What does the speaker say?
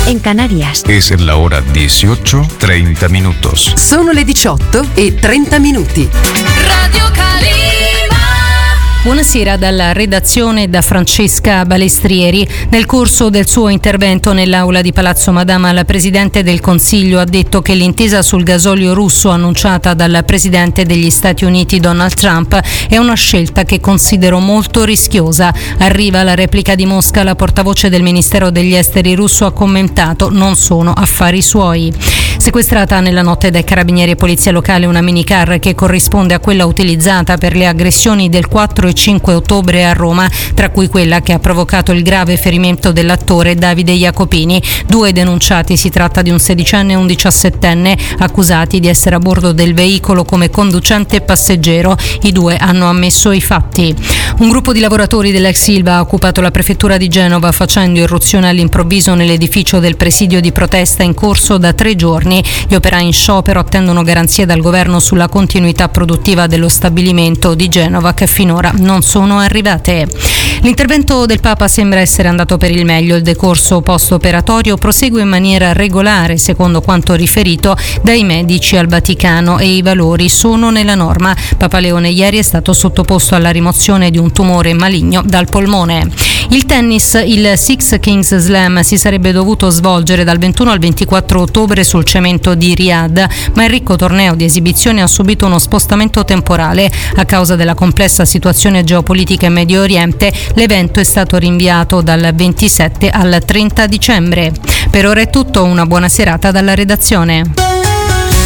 en Canarias. Es la hora 18:30 minutos. Sono le 18:30. Radio Calima. Buonasera dalla redazione e da Francesca Balestrieri. Nel corso del suo intervento nell'aula di Palazzo Madama, la Presidente del Consiglio ha detto che l'intesa sul gasolio russo annunciata dal Presidente degli Stati Uniti Donald Trump è una scelta che considero molto rischiosa. Arriva la replica di Mosca, la portavoce del Ministero degli Esteri russo ha commentato: non sono affari suoi. Sequestrata nella notte dai carabinieri e polizia locale una minicar che corrisponde a quella utilizzata per le aggressioni del 4 e 5 ottobre a Roma, tra cui quella che ha provocato il grave ferimento dell'attore Davide Jacopini. 2 denunciati, si tratta di un 16enne e un 17enne, accusati di essere a bordo del veicolo come conducente e passeggero. I 2 hanno ammesso i fatti. Un gruppo di lavoratori dell'ex Ilva ha occupato la prefettura di Genova facendo irruzione all'improvviso nell'edificio del presidio di protesta in corso da 3 giorni. Gli operai in sciopero attendono garanzie dal governo sulla continuità produttiva dello stabilimento di Genova, che finora non sono arrivate. L'intervento del Papa sembra essere andato per il meglio. Il decorso post-operatorio prosegue in maniera regolare, secondo quanto riferito dai medici al Vaticano, e i valori sono nella norma. Papa Leone ieri è stato sottoposto alla rimozione di un tumore maligno dal polmone. Il tennis, il Six Kings Slam si sarebbe dovuto svolgere dal 21 al 24 ottobre sul cemento di Riyadh, ma il ricco torneo di esibizione ha subito uno spostamento temporale. A causa della complessa situazione geopolitica in Medio Oriente, l'evento è stato rinviato dal 27 al 30 dicembre. Per ora è tutto, una buona serata dalla redazione.